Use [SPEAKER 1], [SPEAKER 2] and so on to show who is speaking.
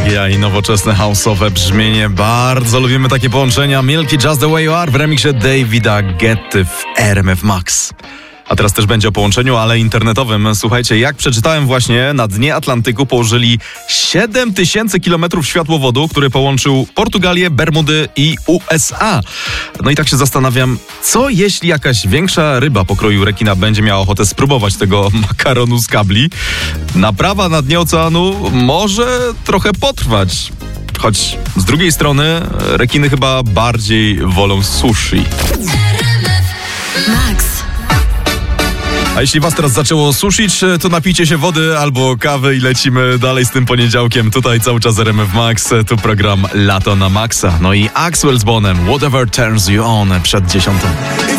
[SPEAKER 1] nostalgia i nowoczesne house'owe brzmienie. Bardzo lubimy takie połączenia. Milky Just The Way You Are w remiksie Davida Guetty w RMF Max. A teraz też będzie o połączeniu, ale internetowym. Słuchajcie, jak przeczytałem właśnie, na dnie Atlantyku położyli 7000 kilometrów światłowodu, który połączył Portugalię, Bermudy i USA. No i tak się zastanawiam, co jeśli jakaś większa ryba pokroju rekina będzie miała ochotę spróbować tego makaronu z kabli? Naprawa na dnie oceanu może trochę potrwać. Choć z drugiej strony rekiny chyba bardziej wolą sushi.
[SPEAKER 2] Max.
[SPEAKER 1] A jeśli was teraz zaczęło suszyć, to napijcie się wody albo kawy i lecimy dalej z tym poniedziałkiem. Tutaj cały czas RMF Max, tu program Lato na Maxa. No i Axwell z Bonem, Whatever Turns You On przed 10.